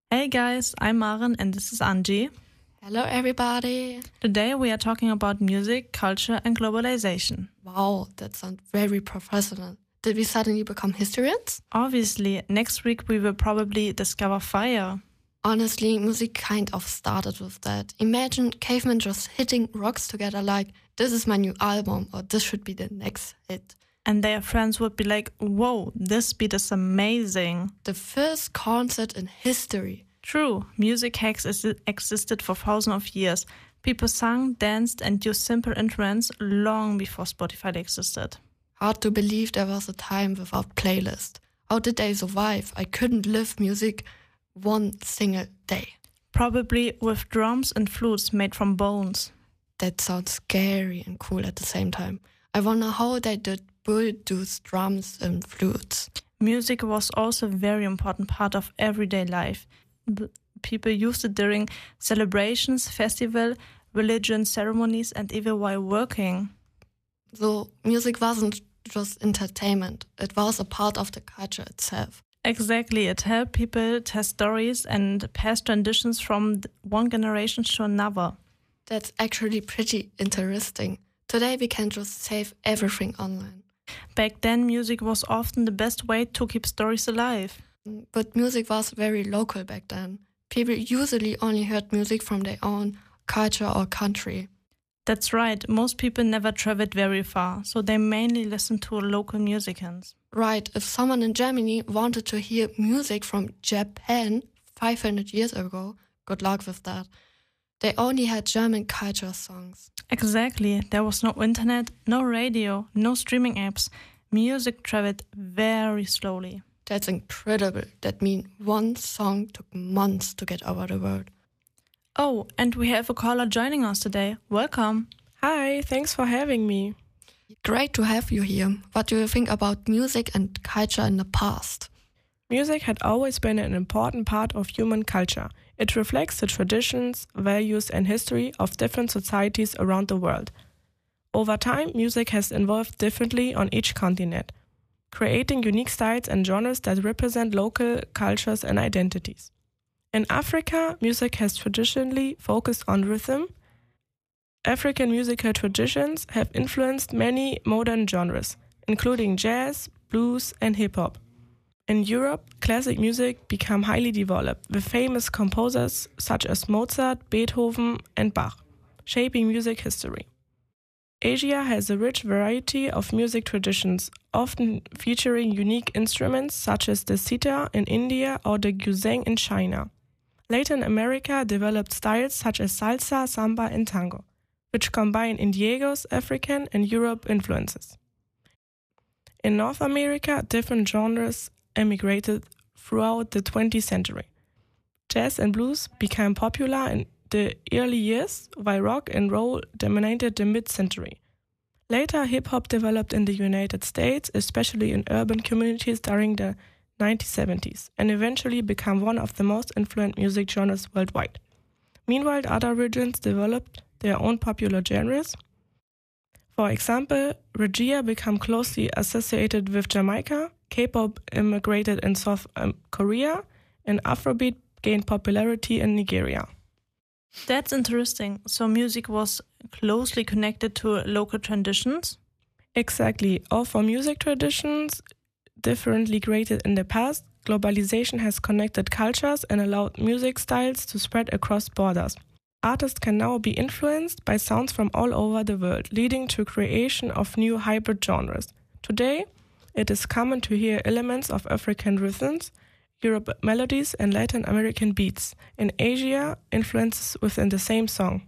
Hey guys, I'm Maren and this is Angie. Hello everybody. Today we are talking about music, culture and globalization. Wow, that sounds very professional. Did we suddenly become historians? Obviously, next week we will probably discover fire. Honestly, music kind of started with that. Imagine cavemen just hitting rocks together like, this is my new album or this should be the next hit. And their friends would be like, whoa, this beat is amazing. The first concert in history. True, music hacks existed for thousands of years. People sang, danced and used simple instruments long before Spotify existed. Hard to believe there was a time without playlist. How did they survive? I couldn't live music one single day. Probably with drums and flutes made from bones. That sounds scary and cool at the same time. I wonder how they did build drums and flutes. Music was also a very important part of everyday life. People used it during celebrations, festivals, religion ceremonies, and even while working. So music wasn't just entertainment, it was a part of the culture itself. Exactly, it helped people tell stories and pass traditions from one generation to another. That's actually pretty interesting. Today we can just save everything online. Back then, music was often the best way to keep stories alive. But music was very local back then. People usually only heard music from their own culture or country. That's right, most people never traveled very far, so they mainly listened to local musicians. Right, if someone in Germany wanted to hear music from Japan 500 years ago, good luck with that. They only had German culture songs. Exactly, there was no internet, no radio, no streaming apps. Music traveled very slowly. That's incredible. That means one song took months to get over the world. Oh, and we have a caller joining us today. Welcome. Hi, thanks for having me. Great to have you here. What do you think about music and culture in the past? Music had always been an important part of human culture. It reflects the traditions, values, and history of different societies around the world. Over time, music has evolved differently on each continent, creating unique styles and genres that represent local cultures and identities. In Africa, music has traditionally focused on rhythm. African musical traditions have influenced many modern genres, including jazz, blues, and hip-hop. In Europe, classic music became highly developed, with famous composers such as Mozart, Beethoven, and Bach, shaping music history. Asia has a rich variety of music traditions, often featuring unique instruments such as the sitar in India or the guzheng in China. Latin America developed styles such as salsa, samba, and tango, which combine indigenous, African, and Europe influences. In North America, different genres emigrated throughout the 20th century. Jazz and blues became popular in the early years, while rock and roll dominated the mid-century. Later, hip-hop developed in the United States, especially in urban communities during the 1970s, and eventually became one of the most influential music genres worldwide. Meanwhile, other regions developed their own popular genres. For example, reggae became closely associated with Jamaica, K-pop immigrated in South Korea, and Afrobeat gained popularity in Nigeria. That's interesting. So music was closely connected to local traditions? Exactly. Or for music traditions differently created in the past, globalization has connected cultures and allowed music styles to spread across borders. Artists can now be influenced by sounds from all over the world, leading to creation of new hybrid genres. Today, it is common to hear elements of African rhythms, Europe melodies, and Latin American beats. In Asia, influences within the same song.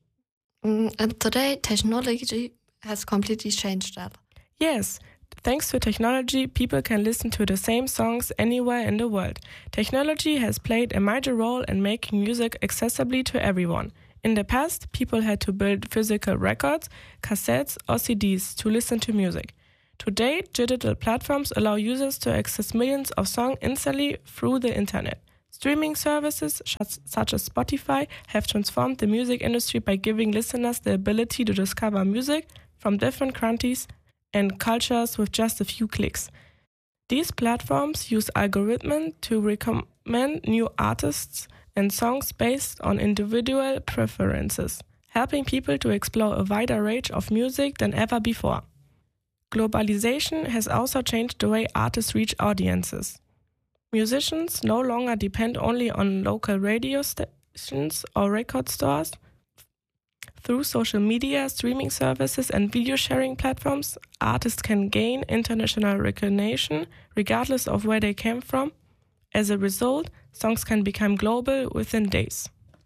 And today, technology has completely changed that. Yes, thanks to technology, people can listen to the same songs anywhere in the world. Technology has played a major role in making music accessible to everyone. In the past, people had to build physical records, cassettes, or CDs to listen to music. Today, digital platforms allow users to access millions of songs instantly through the internet. Streaming services such as Spotify have transformed the music industry by giving listeners the ability to discover music from different countries and cultures with just a few clicks. These platforms use algorithms to development new artists and songs based on individual preferences, helping people to explore a wider range of music than ever before. Globalization has also changed the way artists reach audiences. Musicians no longer depend only on local radio stations or record stores. Through social media, streaming services, and video sharing platforms, artists can gain international recognition regardless of where they came from. As a result, songs can become global within days.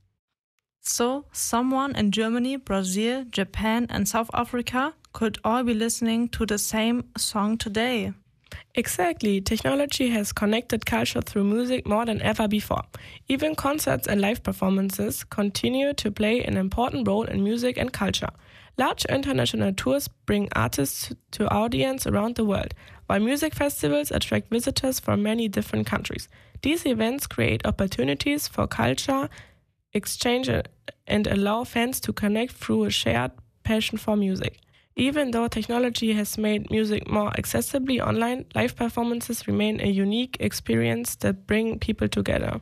So, someone in Germany, Brazil, Japan, and South Africa could all be listening to the same song today. Exactly. Technology has connected culture through music more than ever before. Even concerts and live performances continue to play an important role in music and culture. Large international tours bring artists to audience around the world, while music festivals attract visitors from many different countries. These events create opportunities for culture exchange and allow fans to connect through a shared passion for music. Even though technology has made music more accessibly online, live performances remain a unique experience that bring people together.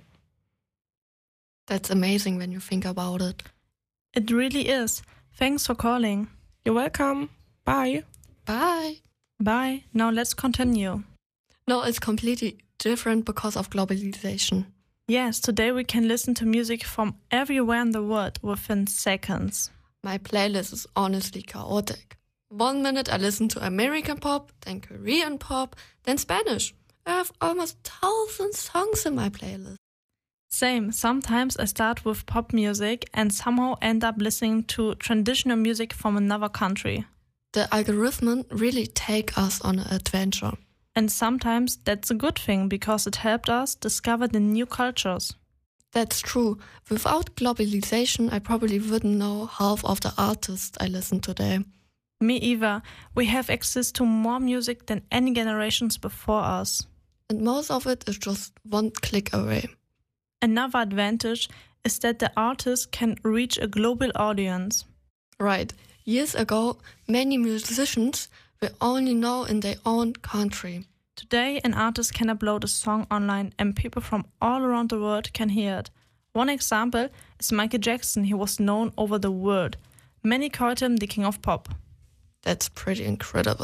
That's amazing when you think about it. It really is. Thanks for calling. You're welcome. Bye. Bye. Bye. Now let's continue. No, it's completely different because of globalization. Yes, today we can listen to music from everywhere in the world within seconds. My playlist is honestly chaotic. 1 minute I listen to American pop, then Korean pop, then Spanish. I have almost 1,000 songs in my playlist. Same. Sometimes I start with pop music and somehow end up listening to traditional music from another country. The algorithm really take us on an adventure. And sometimes that's a good thing because it helped us discover the new cultures. That's true. Without globalization, I probably wouldn't know half of the artists I listen to today. Me either. We have access to more music than any generations before us. And most of it is just one click away. Another advantage is that the artist can reach a global audience. Right. Years ago, many musicians were only known in their own country. Today, an artist can upload a song online and people from all around the world can hear it. One example is Michael Jackson. He was known over the world. Many called him the king of pop. That's pretty incredible.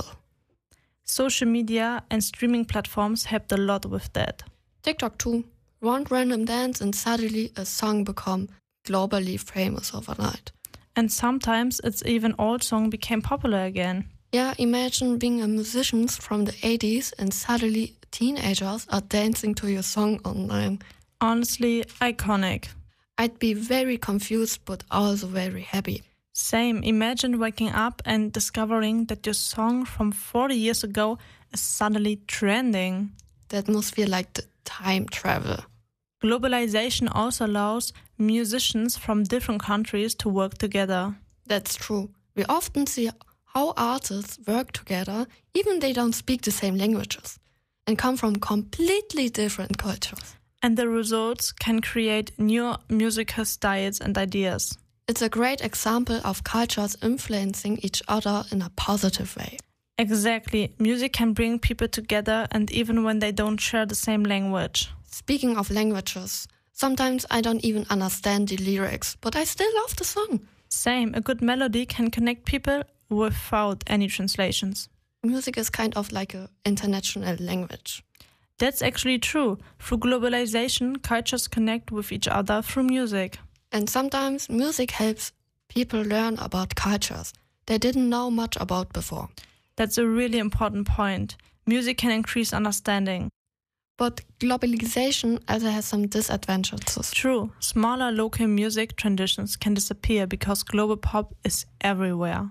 Social media and streaming platforms helped a lot with that. TikTok too. One random dance and suddenly a song become globally famous overnight. And sometimes it's even old song became popular again. Yeah, imagine being a musician from the 80s and suddenly teenagers are dancing to your song online. Honestly, iconic. I'd be very confused but also very happy. Same. Imagine waking up and discovering that your song from 40 years ago is suddenly trending. That must feel like the time travel. Globalization also allows musicians from different countries to work together. That's true. We often see how artists work together even they don't speak the same languages and come from completely different cultures. And the results can create new musical styles and ideas. It's a great example of cultures influencing each other in a positive way. Exactly. Music can bring people together and even when they don't share the same language. Speaking of languages, sometimes I don't even understand the lyrics, but I still love the song. Same. A good melody can connect people without any translations. Music is kind of like an international language. That's actually true. Through globalization, cultures connect with each other through music. And sometimes music helps people learn about cultures they didn't know much about before. That's a really important point. Music can increase understanding. But globalization also has some disadvantages. True. Smaller local music traditions can disappear because global pop is everywhere.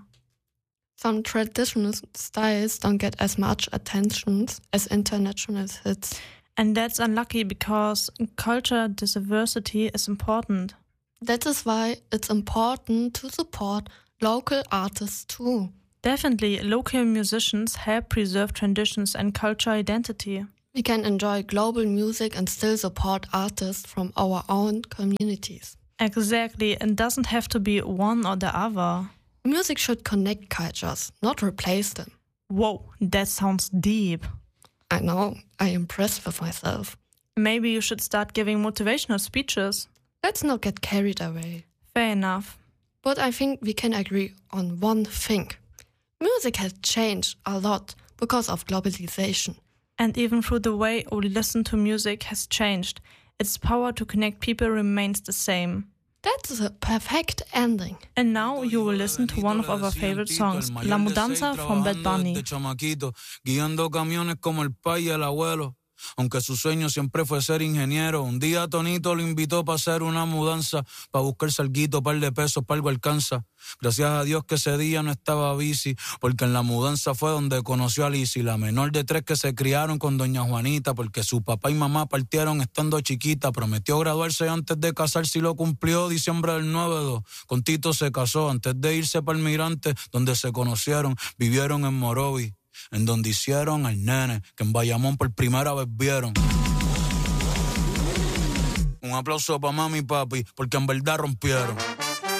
Some traditional styles don't get as much attention as international hits. And that's unlucky because cultural diversity is important. That is why it's important to support local artists too. Definitely, local musicians help preserve traditions and cultural identity. We can enjoy global music and still support artists from our own communities. Exactly, it doesn't have to be one or the other. Music should connect cultures, not replace them. Whoa, that sounds deep. I know, I'm impressed with myself. Maybe you should start giving motivational speeches. Let's not get carried away. Fair enough. But I think we can agree on one thing. Music has changed a lot because of globalization. And even through the way we listen to music has changed, its power to connect people remains the same. That's a perfect ending. And now you will listen to one of our favorite songs, La Mudanza from Bad Bunny. Guiando camiones como el pai y el abuelo. Aunque su sueño siempre fue ser ingeniero, un día Tonito lo invitó para hacer una mudanza, para buscar salguito, par de pesos, para algo alcanza. Gracias a Dios que ese día no estaba bici, porque en la mudanza fue donde conoció a Lizzy, la menor de 3 que se criaron con doña Juanita, porque su papá y mamá partieron estando chiquita. Prometió graduarse antes de casarse y lo cumplió diciembre del 9-2. Con Tito se casó antes de irse para el Migrante, donde se conocieron, vivieron en Morovi, en donde hicieron al nene que en Bayamón por primera vez vieron. Un aplauso pa' mami y papi, porque en verdad rompieron.